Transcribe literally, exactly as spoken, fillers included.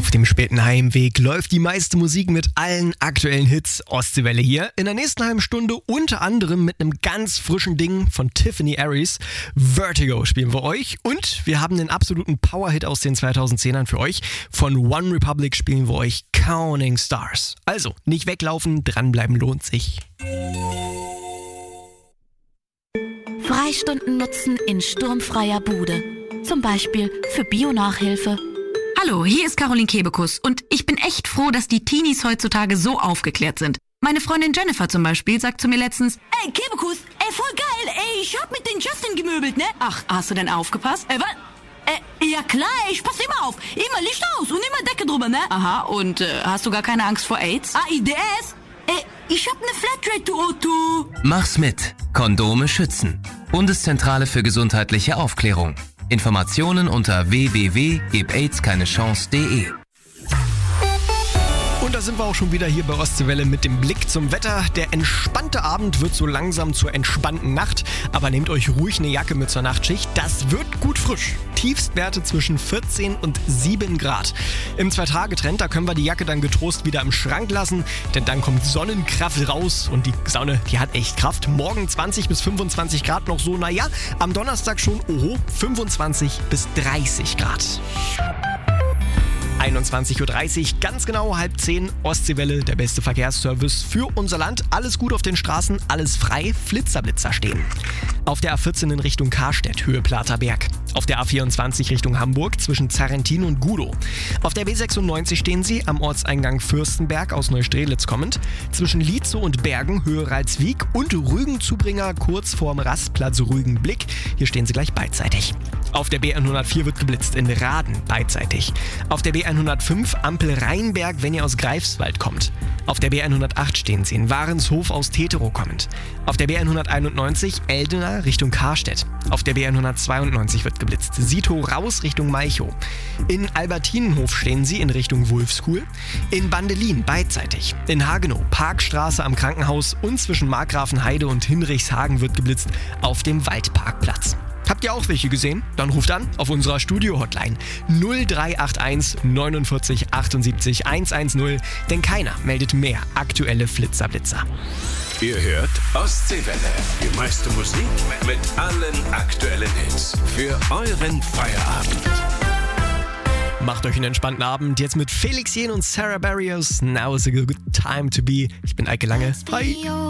Auf dem späten Heimweg läuft die meiste Musik mit allen aktuellen Hits. Ostseewelle hier. In der nächsten halben Stunde unter anderem mit einem ganz frischen Ding von Tiffany Aries. Vertigo spielen wir euch. Und wir haben den absoluten Powerhit aus den zweitausendzehnern für euch. Von One Republic spielen wir euch Counting Stars. Also, nicht weglaufen, dranbleiben lohnt sich. Freistunden nutzen in sturmfreier Bude. Zum Beispiel für Bio-Nachhilfe. Hallo, hier ist Caroline Kebekus und ich bin echt froh, dass die Teenies heutzutage so aufgeklärt sind. Meine Freundin Jennifer zum Beispiel sagt zu mir letztens: Ey, Kebekus, ey, voll geil, ey, ich hab mit den Justin gemöbelt, ne? Ach, hast du denn aufgepasst? Ey, was? Äh, ja klar, ey, ich pass immer auf. Immer Licht aus und immer Decke drüber, ne? Aha, und äh, hast du gar keine Angst vor AIDS? A I D S? Ey, ich hab ne Flatrate, du Otto. Mach's mit. Kondome schützen. Bundeszentrale für gesundheitliche Aufklärung. Informationen unter w w w punkt gib aids keine chance punkt de. Und da sind wir auch schon wieder hier bei Ostseewelle mit dem Blick zum Wetter. Der entspannte Abend wird so langsam zur entspannten Nacht. Aber nehmt euch ruhig eine Jacke mit zur Nachtschicht. Das wird gut frisch. Tiefstwerte zwischen vierzehn und sieben Grad. Im Zwei-Tage-Trend, da können wir die Jacke dann getrost wieder im Schrank lassen. Denn dann kommt Sonnenkraft raus. Und die Sonne, die hat echt Kraft. Morgen zwanzig bis fünfundzwanzig Grad noch so. Naja, am Donnerstag schon, oho, fünfundzwanzig bis dreißig Grad. einundzwanzig Uhr dreißig, ganz genau halb zehn, Ostseewelle, der beste Verkehrsservice für unser Land. Alles gut auf den Straßen, alles frei, Flitzerblitzer stehen. Auf der A vierzehn in Richtung Karstedt, Höhe Platerberg. Auf der A vierundzwanzig Richtung Hamburg zwischen Zarrentin und Gudow. Auf der B sechsundneunzig stehen Sie am Ortseingang Fürstenberg aus Neustrelitz kommend. Zwischen Lietzow und Bergen, Höhe Ralswiek und Rügen-Zubringer kurz vorm Rastplatz Rügenblick. Hier stehen Sie gleich beidseitig. Auf der B hundertvier wird geblitzt, in Raden beidseitig. Auf der B hundertfünf Ampel Rheinberg, wenn ihr aus Greifswald kommt. Auf der B hundertacht stehen Sie in Warenshof aus Teterow kommend. Auf der B hunderteinundneunzig Eldena Richtung Karstedt. Auf der B hundertzweiundneunzig wird geblitzt, Sito raus Richtung Malchow. In Albertinenhof stehen Sie in Richtung Wulfskuhl. In Bandelin beidseitig. In Hagenow Parkstraße am Krankenhaus und zwischen Markgrafenheide und Hinrichshagen wird geblitzt auf dem Waldparkplatz. Habt ihr auch welche gesehen? Dann ruft an auf unserer Studio-Hotline null drei acht eins neunundvierzig achtundsiebzig hundertzehn, denn keiner meldet mehr aktuelle Flitzerblitzer. Ihr hört Ostseewelle, die meiste Musik mit allen aktuellen Hits für euren Feierabend. Macht euch einen entspannten Abend jetzt mit Felix Jähn und Sarah Barrios. Now is a good time to be. Ich bin Eike Lange. Hi.